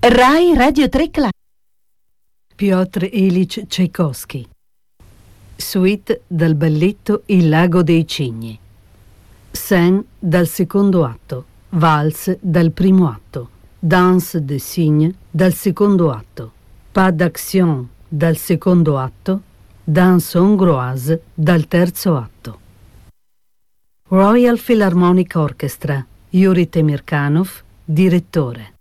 Rai Radio 3 Club. Piotr Ilyich Tchaikovsky. Suite dal balletto Il lago dei cigni. Scène dal secondo atto. Valse dal primo atto. Danse des cygnes dal secondo atto. Pas d'action dal secondo atto. Danse hongroise dal terzo atto. Royal Philharmonic Orchestra. Yuri Temirkanov, direttore.